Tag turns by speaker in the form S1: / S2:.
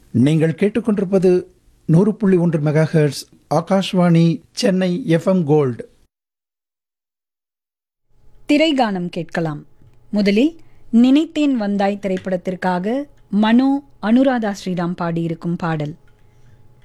S1: நீங்கள் கேட்டுக்கொண்டிருப்பது 100.1 megahertz Akashvani Chennai FM gold.
S2: திரைகானம் கேட்கலாம். முதலில் நினைத்தேன் வந்தாய் திரைப்படத்திற்காக மனோ அனுராதா ஸ்ரீராம் பாடியிருக்கும் பாடல்.